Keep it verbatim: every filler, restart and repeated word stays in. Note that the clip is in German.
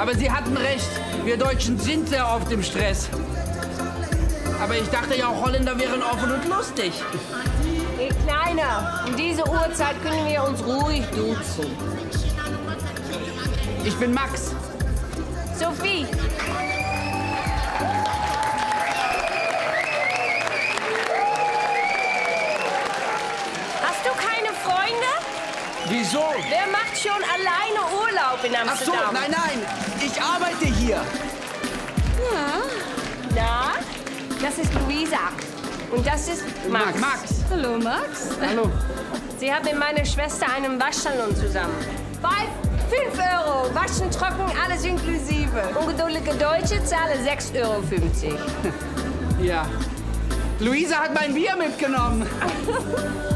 Aber Sie hatten recht. Wir Deutschen sind sehr oft im Stress. Aber ich dachte ja, auch Holländer wären offen und lustig. Hey, Kleiner, um diese Uhrzeit können wir uns ruhig duzen. Ich bin Max. Sophie. Hast du keine Freunde? Wieso? Wer macht schon alleine Urlaub in Ach so, Amsterdam? nein, nein. Ich arbeite hier. Ja. Na, das ist Luisa. Und das ist Max. Max. Hallo, Max. Hallo. Sie haben mit meiner Schwester einen Waschsalon zusammen. Bei fünf Euro. Waschen, trocken, alles inklusive. Ungeduldige Deutsche zahlen sechs Euro fünfzig. Ja. Luisa hat mein Bier mitgenommen.